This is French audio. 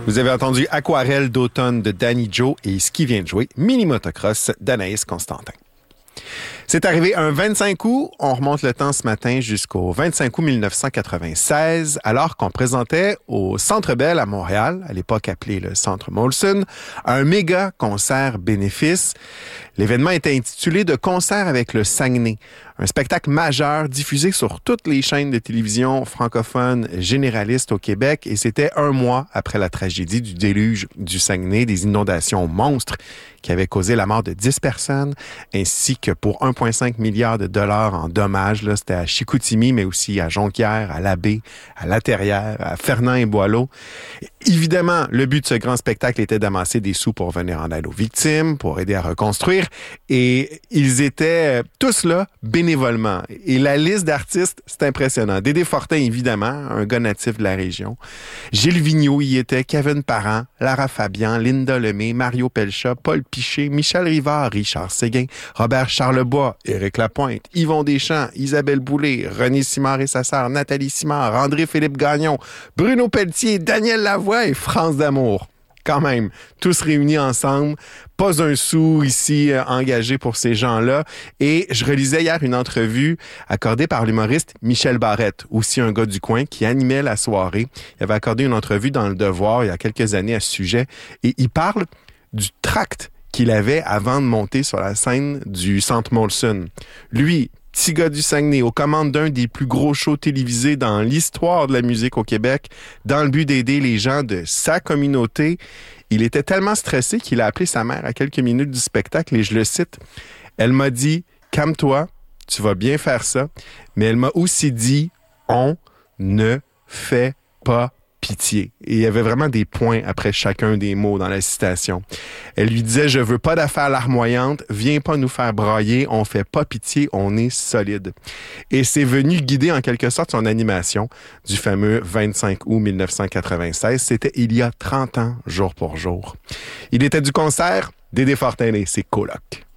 Vous avez entendu Aquarelle d'automne de Danny Joe et ce qui vient de jouer, Mini Motocross d'Anaïs Constantin. C'est arrivé un 25 août, on remonte le temps ce matin jusqu'au 25 août 1996, alors qu'on présentait au Centre Bell à Montréal, à l'époque appelé le Centre Molson, un méga concert bénéfice. L'événement était intitulé « De concert avec le Saguenay », un spectacle majeur diffusé sur toutes les chaînes de télévision francophones généralistes au Québec, et c'était un mois après la tragédie du déluge du Saguenay, des inondations monstres qui avaient causé la mort de 10 personnes, ainsi que pour 1,5 milliard de dollars en dommages. Là, c'était à Chicoutimi, mais aussi à Jonquière, à Labbé, à La-Terrière, à Fernand-et-Boileau. Évidemment, le but de ce grand spectacle était d'amasser des sous pour venir en aide aux victimes, pour aider à reconstruire, et ils étaient tous là bénévolement. Et la liste d'artistes, c'est impressionnant. Dédé Fortin, évidemment, un gars natif de la région. Gilles Vigneault y était, Kevin Parent, Lara Fabian, Linda Lemay, Mario Pelcha, Paul Piché, Michel Rivard, Richard Séguin, Robert Charlebois, Éric Lapointe, Yvon Deschamps, Isabelle Boulay, René Simard et sa sœur Nathalie Simard, André-Philippe Gagnon, Bruno Pelletier, Daniel Lavoie et France D'Amour. Quand même, tous réunis ensemble, pas un sou ici engagé pour ces gens-là. Et je relisais hier une entrevue accordée par l'humoriste Michel Barrette, aussi un gars du coin, qui animait la soirée. Il avait accordé une entrevue dans Le Devoir il y a quelques années à ce sujet. Et il parle du tract qu'il avait avant de monter sur la scène du Centre Molson. Lui, petit gars du Saguenay, aux commandes d'un des plus gros shows télévisés dans l'histoire de la musique au Québec, dans le but d'aider les gens de sa communauté. Il était tellement stressé qu'il a appelé sa mère à quelques minutes du spectacle, et je le cite, « Elle m'a dit, calme-toi, tu vas bien faire ça. » Mais elle m'a aussi dit, « On ne fait pas pitié. » Et il y avait vraiment des points après chacun des mots dans la citation. Elle lui disait, « Je veux pas d'affaires larmoyantes, viens pas nous faire brailler, on fait pas pitié, on est solide. » Et c'est venu guider en quelque sorte son animation du fameux 25 août 1996. C'était il y a 30 ans, jour pour jour. Il était du concert, Dédé Fortin et ses colocs.